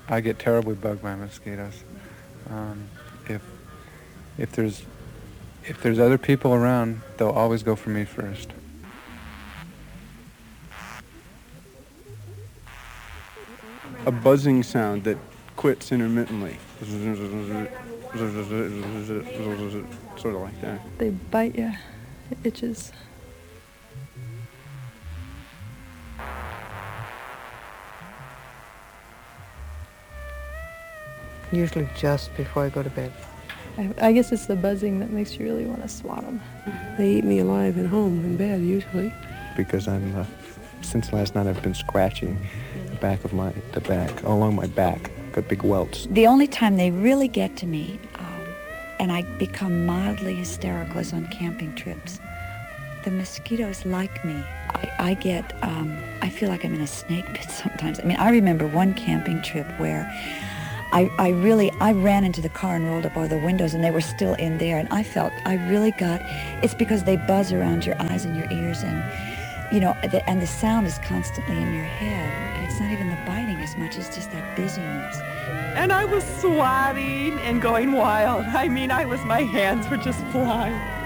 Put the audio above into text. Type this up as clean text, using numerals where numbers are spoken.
I get terribly bugged by mosquitoes. If if there's other people around, they'll always go for me first. A buzzing sound that quits intermittently. Sort of like that. They bite you. It itches. Usually just before I go to bed. I guess it's the buzzing that makes you really want to swat them. They eat me alive at home in bed, usually. Because since last night I've been scratching the back, along my back. Got big welts. The only time they really get to me, and I become mildly hysterical, is on camping trips. The mosquitoes like me. I feel like I'm in a snake pit sometimes. I mean, I remember one camping trip where I ran into the car and rolled up all the windows, and they were still in there, and it's because they buzz around your eyes and your ears, and, and the sound is constantly in your head. It's not even the biting as much as just that busyness. And I was swatting and going wild. My hands were just flying.